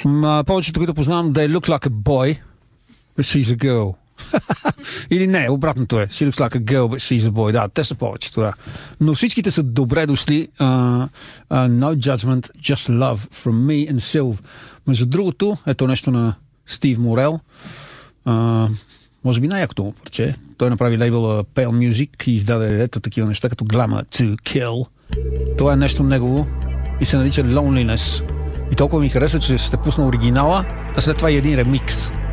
Повечето, които познавам, they look like a boy, but she's a girl. Или не, обратното е. She looks like a girl, but she's a boy. Да, те са повечето, да. Но всичките са добре дошли. No judgment, just love from me and Sylv. Между другото, ето нещо на Стив Морел. Може би най-якото му парче. Той направи лейбъла Pale Music и издаде ето такива неща, като Glamour to Kill. Това е нещо негово и се нарича Loneliness. И толкова ми хареса, че ще пусна оригинала, а след това и един ремикс.